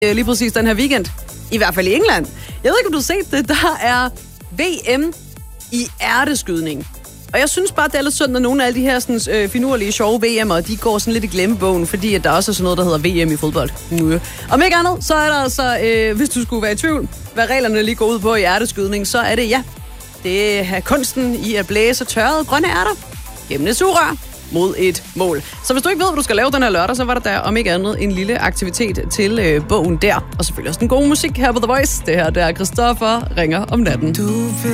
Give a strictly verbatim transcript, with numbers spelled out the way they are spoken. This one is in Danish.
lige præcis den her weekend. I hvert fald i England. Jeg ved ikke, om du har set det. Der er V M i ærteskydning. Og jeg synes bare, det er lidt synd, at nogle af alle de her sådan, øh, finurlige, sjove V M'er, de går sådan lidt i glemmebogen, fordi at der også er sådan noget, der hedder V M i fodbold. Mm. Om ikke andet, så er der altså, øh, hvis du skulle være i tvivl, hvad reglerne lige går ud på i ærteskydning, så er det ja. Det er kunsten i at blæse tørrede grønne ærter gennem et sugerør mod et mål. Så hvis du ikke ved, hvad du skal lave den her lørdag, så var der der om ikke andet en lille aktivitet til øh, bogen der. Og selvfølgelig også den gode musik her på The Voice. Det her, der er Christoffer ringer om natten. Du